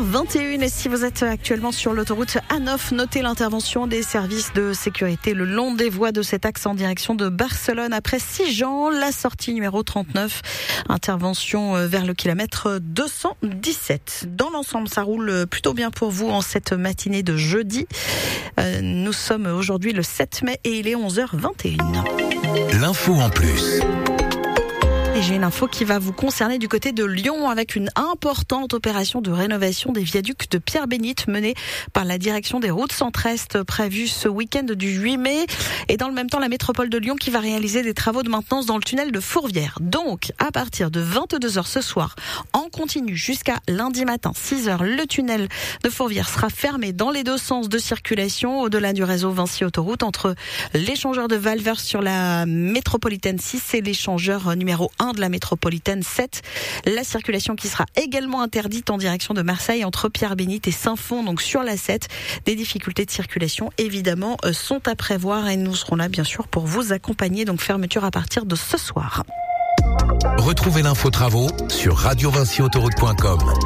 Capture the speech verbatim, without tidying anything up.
vingt et une et si vous êtes actuellement sur l'autoroute A neuf, notez l'intervention des services de sécurité le long des voies de cet axe en direction de Barcelone après Sigean, la sortie numéro trente-neuf, intervention vers le kilomètre deux cent dix-sept. Dans l'ensemble, ça roule plutôt bien pour vous en cette matinée de jeudi. Euh, nous sommes aujourd'hui le sept mai et il est onze heures vingt et une. L'info en plus. Et j'ai une info qui va vous concerner du côté de Lyon avec une importante opération de rénovation des viaducs de Pierre-Bénite menée par la direction des routes centre-est prévue ce week-end du huit mai. Et dans le même temps, la métropole de Lyon qui va réaliser des travaux de maintenance dans le tunnel de Fourvière. Donc, à partir de vingt-deux heures ce soir, en continu jusqu'à lundi matin, six heures, le tunnel de Fourvière sera fermé dans les deux sens de circulation au-delà du réseau Vinci Autoroute entre l'échangeur de Valvers sur la métropolitaine six et l'échangeur numéro un de la métropolitaine sept. La circulation qui sera également interdite en direction de Marseille entre Pierre-Bénite et Saint-Fond, donc sur la sept. Des difficultés de circulation évidemment sont à prévoir et nous serons là bien sûr pour vous accompagner. Donc fermeture à partir de ce soir. Retrouvez l'info travaux sur radio vinci autoroute point com.